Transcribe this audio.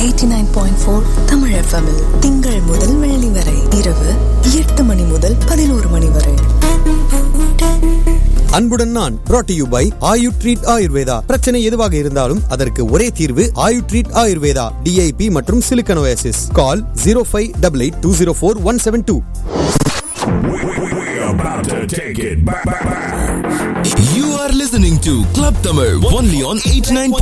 89.4 Tamil FM -இல் திங்கள் முதல் வெள்ளி வரை இரவு 8 மணி முதல் 11 மணி வரை. அன்புடன் நான் brought to you by Ayu treat Ayurveda. பிரச்சனை எதுவாக இருந்தாலும் அதற்கு ஒரே தீர்வு ஆயு ட்ரீட் ஆயுர்வேதா. DIP மற்றும் Silicon Oasis. Call 0588204172. We're about to take it back. You are listening to Club Tamil only on 89.4